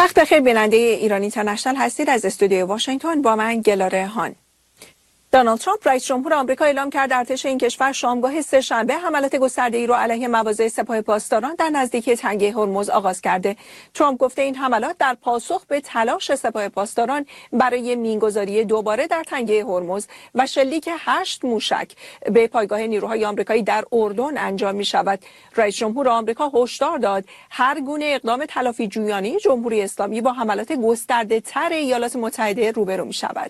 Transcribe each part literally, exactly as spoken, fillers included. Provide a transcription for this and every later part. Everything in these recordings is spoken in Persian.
وقت بخیر بیننده ایران اینترنشنال هستید. از استودیوی واشنگتن با من گلاره هان. دونالد ترامپ رئیس جمهور آمریکا اعلام کرد ارتش این کشور شامگاه سه‌شنبه حملات گسترده‌ای را علیه مواضع سپاه پاسداران در نزدیکی تنگه هرمز آغاز کرده. ترامپ گفته این حملات در پاسخ به تلاش سپاه پاسداران برای مینگذاری دوباره در تنگه هرمز و شلیک هشت موشک به پایگاه نیروهای آمریکایی در اردن انجام می شود. رئیس جمهور آمریکا هشدار داد هر گونه اقدام تلافی جویانه جمهوری اسلامی با حملات گسترده‌تر ایالات متحده روبرو می شود.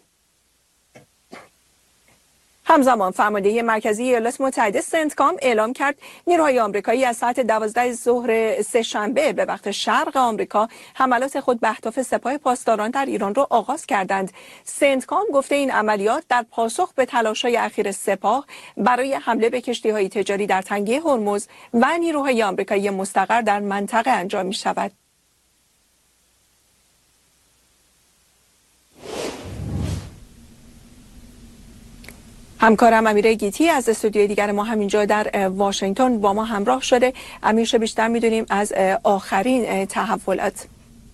همزمان فرمانده مرکزی ایالات متحده سنتکام اعلام کرد نیروهای آمریکایی از ساعت دوازده ظهر سه‌شنبه به وقت شرق آمریکا حملات خود به اهداف سپاه پاسداران در ایران را آغاز کردند. سنتکام گفته این عملیات در پاسخ به تلاش‌های اخیر سپاه برای حمله به کشتی‌های تجاری در تنگه هرمز و نیروهای آمریکایی مستقر در منطقه انجام می‌شود. همکارم امیر گیتی از استودیوی دیگر ما همینجا در واشنگتن با ما همراه شده. امیر، چه بیشتر میدونیم از آخرین تحولات؟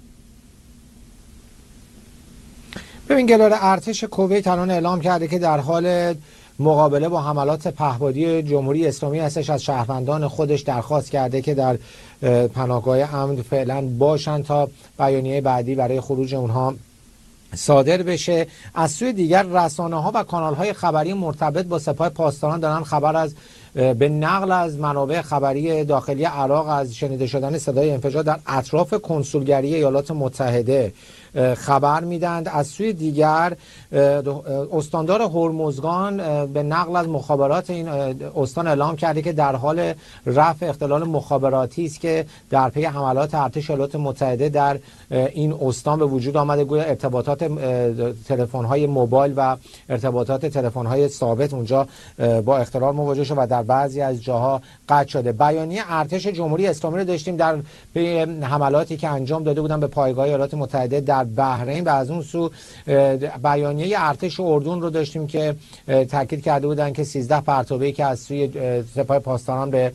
ببین گلاره، ارتش کویت الان اعلام کرده که در حال مقابله با حملات پهپادی جمهوری اسلامی هستش. از شهروندان خودش درخواست کرده که در پناهگاه امن فعلا باشن تا بیانیه بعدی برای خروج اونها صادر بشه. از سوی دیگر رسانه‌ها و کانال‌های خبری مرتبط با سپاه پاسداران دارن خبر از به نقل از منابع خبری داخلی عراق از شنیده شدن صدای انفجار در اطراف کنسولگری ایالات متحده خبر میدند. از سوی دیگر استاندار هرمزگان به نقل از مخابرات این استان اعلام کرده که در حال رفع اختلال مخابراتی است که در پی حملات ارتش ایالات متحده در این استان به وجود آمده. گویا ارتباطات تلفن‌های موبایل و ارتباطات تلفن‌های ثابت اونجا با اختلال مواجه شده و در بعضی از جاها قطع شده. بیانیه ارتش جمهوری اسلامی رو داشتیم در پی حملاتی که انجام داده بودن به پایگاه ایالات متحده در بحرین و از اون سو بیانیه ارتش اردن رو داشتیم که تاکید کرده بودن که سیزده پرتابه‌ای که از سوی سپاه پاسداران به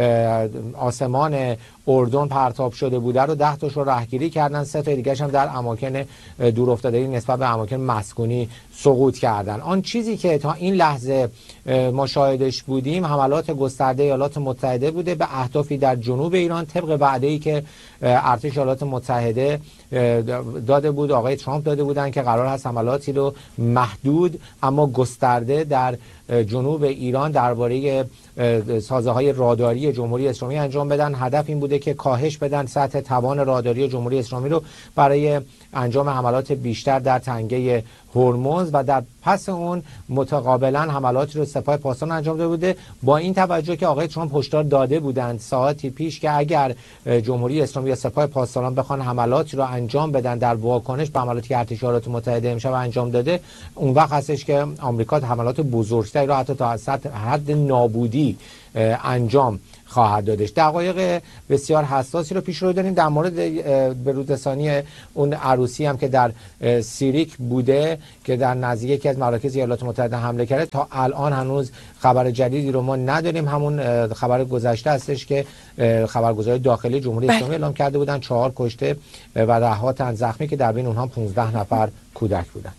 آسمان اردن پرتاب شده بوده رو ده تاش رو رهگیری کردن، سه تا دیگه‌اش هم در اماکن دورافتاده‌ای نسبت به اماکن مسکونی سقوط کردن. آن چیزی که تا این لحظه مشاهدش بودیم حملات گسترده ایالات متحده بوده به اهدافی در جنوب ایران طبق وعده‌ای که ارتش ایالات متحده داده بود، آقای ترامپ داده بودن که قرار هست حملاتی رو محدود اما گسترده در جنوب ایران درباره سازه‌های راداری جمهوری اسلامی انجام بدن. هدف این بوده که کاهش بدن سطح توان راداری جمهوری اسلامی رو برای انجام حملات بیشتر در تنگه هرمز و در پس اون متقابلا حملاتی رو سپاه پاسداران انجام داده بوده، با این توجه که آقای ترامپ هشدار داده بودند ساعتی پیش که اگر جمهوری اسلامی یا سپاه پاسداران بخوان حملاتی رو انجام بدن در واکنش به حملاتی که ارتش ایالات متحده امشب انجام داده، اون وقت هستش که آمریکا حملات بزرگتری رو حتی تا حد نابودی انجام خواهد دادش. دقایق بسیار حساسی رو پیش رو داریم. در مورد برودرسانی اون عروسی هم که در سیریک بوده که در نزدیک یکی از مراکز ایالات متحده حمله کرده، تا الان هنوز خبر جدیدی رو ما نداریم. همون خبر گذشته هستش که خبرگزاری داخلی جمهوری اسلامی اعلام کرده بودن چهار کشته و ده تن زخمی که در بین اونها پانزده نفر کودک بودند.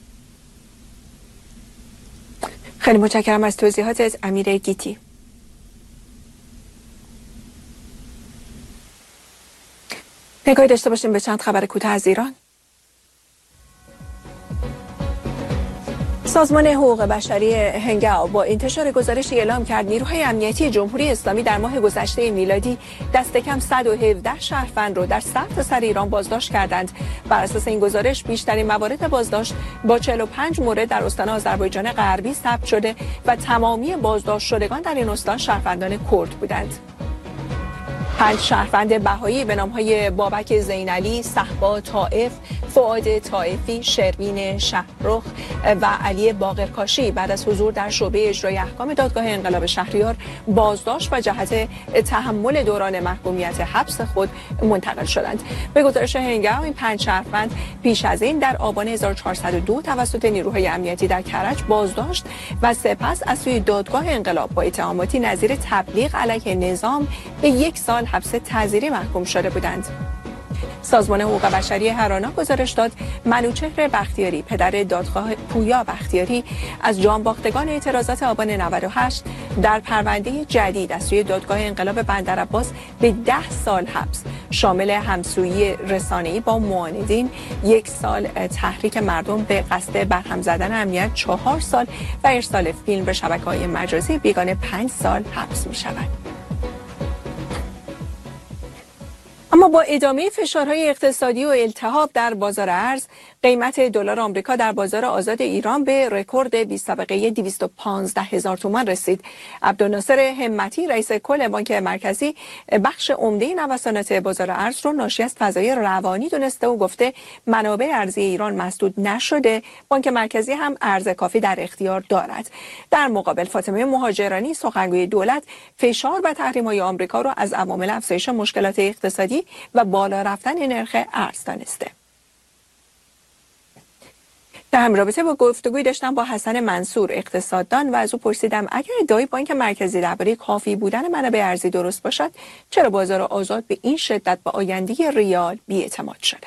خیلی متشکرم از توضیحاتت امیر گیتی. نگاهی داشته باشیم به چند خبر کوتاه از ایران. سازمان حقوق بشری هنگاو با انتشار گزارشی اعلام کرد نیروهای امنیتی جمهوری اسلامی در ماه گذشته میلادی دست کم صد و هفده شهروند را در سرتاسر ایران بازداشت کردند. بر اساس این گزارش بیشترین موارد بازداشت با چهل و پنج مورد در استان آذربایجان غربی ثبت شده و تمامی بازداشت شدگان در این استان شهروندان کرد بودند. پنج شهروند بهایی به نام‌های بابک زینعلی، صهبا طائف، فؤاد طائفی، شروین شهرخ و علی باقرکاشی بعد از حضور در شعبه اجرای احکام دادگاه انقلاب شهریار بازداشت و جهت تحمل دوران محکومیت حبس خود منتقل شدند. به گزارش هنگاو این پنج شهروند پیش از این در آبان هزار و چهارصد و دو توسط نیروهای امنیتی در کرج بازداشت و سپس از سوی دادگاه انقلاب با اتهاماتی نظیر تبلیغ علیه نظام به یک سال حبس تعزیری محکوم شده بودند. سازمان حقوق بشری هرانا گزارش داد منوچهر بختیاری پدر دادخواه پویا بختیاری از جانباختگان اعتراضات آبان نود و هشت در پرونده جدید از سوی دادگاه انقلاب بندرعباس به ده سال حبس شامل همسویی رسانه‌ای با معاندین، یک سال تحریک مردم به قصد برهم زدن امنیت چهار سال و ارسال فیلم به شبکه‌های مجازی بیگانه پنج سال حبس می‌شوند. اما با ادامه فشارهای اقتصادی و التهاب در بازار ارز، قیمت دلار آمریکا در بازار آزاد ایران به رکورد بیست طبقه‌ای دویست و پانزده هزار تومان رسید. عبدالناصر همتی رئیس کل بانک مرکزی بخش عمده نوسانات بازار ارز رو ناشی از فضای روانی دونسته و گفته منابع ارزی ایران مسدود نشده، بانک مرکزی هم ارز کافی در اختیار دارد. در مقابل فاطمه مهاجرانی سخنگوی دولت فشار و تحریم‌های آمریکا رو از عوامل افزایش مشکلات اقتصادی و بالا رفتن نرخ ارز دانسته. در همین رابطه با گفتگوی داشتم با حسن منصور اقتصاددان و از او پرسیدم اگر ادعای بانک مرکزی درباره کافی بودن منابع ارزی درست باشد، چرا بازار آزاد به این شدت به آینده ریال بی‌اعتماد شده؟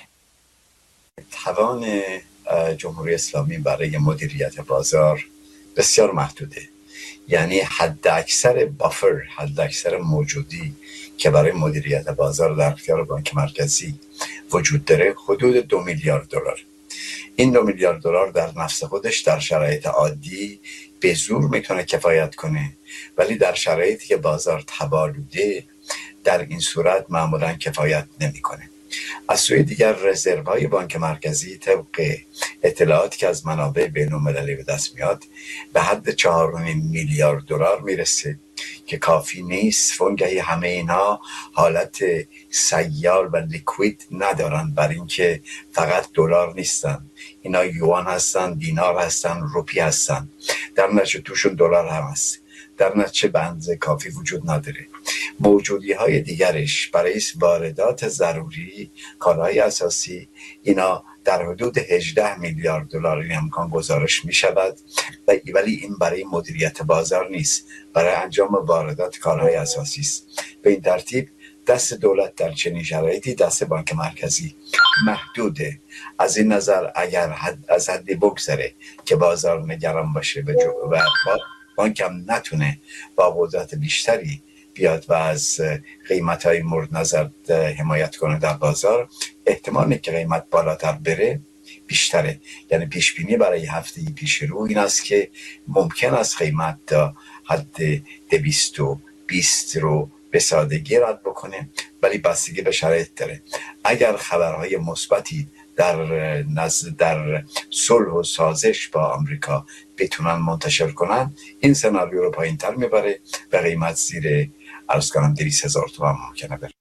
توان جمهوری اسلامی برای مدیریت بازار بسیار محدوده. یعنی حد اکثر بافر، حد اکثر موجودی که برای مدیریت بازار در اختیار بانک مرکزی وجود داره حدود دو میلیارد دلار. این دو میلیارد دلار در نفس خودش در شرایط عادی به زور میتونه کفایت کنه، ولی در شرایطی که بازار تبالوده در این صورت معمولا کفایت نمیکنه. از سوی دیگر رزروهای بانک مرکزی طبق اطلاعاتی که از منابع بین‌المللی به دست میاد به حد چهار و نیم میلیارد دلار میرسه که کافی نیست. وانگهی همه اینا حالت سیال و لیکوید ندارن، بر اینکه فقط دلار نیستن، اینا یوان هستن، دینار هستن، روپی هستن، در نتیجه توشون دلار هم هست، در نتیجه بند کافی وجود نداره. موجودی های دیگرش برای واردات ضروری، کالاهای اساسی، اینا در حدود هجده میلیارد دلار این امکان گزارش می شود، ولی این برای مدیریت بازار نیست، برای انجام واردات کالاهای اساسی است. به این ترتیب دست دولت در چنین شرایطی دست بانک مرکزی محدوده. از این نظر اگر حد از حدی بگذره که بازار نگران باشه و بانک هم نتونه با قدرت بیشتری بیاد و از قیمت‌های مورد نظر حمایت کنه در بازار، احتمالی که قیمت بالاتر بره بیشتره. یعنی پیش بینی برای هفته پیش رو این است که ممکن است قیمت تا حد دویست و بیست رو به سادگی رد بکنه، ولی بستگی به شرایط داره. اگر خبرهای مثبتی در نزد در صلح و سازش با آمریکا بتونن منتشر کنن، این سناریو رو پایین تر میبره و قیمت زیر عرض کنم دویست هزار تومان ممکنه بره.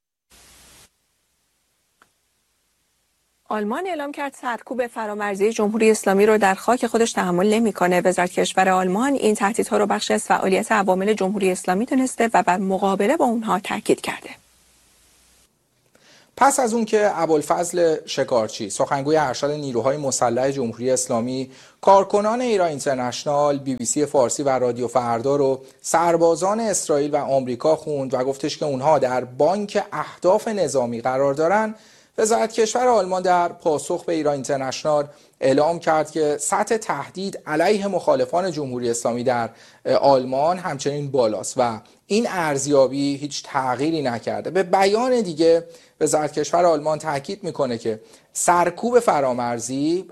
آلمان اعلام کرد سرکوب فرامرزی جمهوری اسلامی رو در خاک خودش تحمل نمی‌کنه. وزارت کشور آلمان این تهدیدها رو بخشی از فعالیت عوامل جمهوری اسلامی دونسته و بر مقابله با اونها تاکید کرده. پس از اون که ابوالفضل شکارچی سخنگوی ارشد نیروهای مسلح جمهوری اسلامی کارکنان ایران اینترنشنال، بی بی سی فارسی و رادیو فردا رو سربازان اسرائیل و آمریکا خوند و گفتش که اونها در بانک اهداف نظامی قرار دارن، وزارت کشور آلمان در پاسخ به ایران اینترنشنال اعلام کرد که سطح تهدید علیه مخالفان جمهوری اسلامی در آلمان همچنین بالاست و این ارزیابی هیچ تغییری نکرده. به بیان دیگه وزارت کشور آلمان تاکید میکنه که سرکوب فرامرزی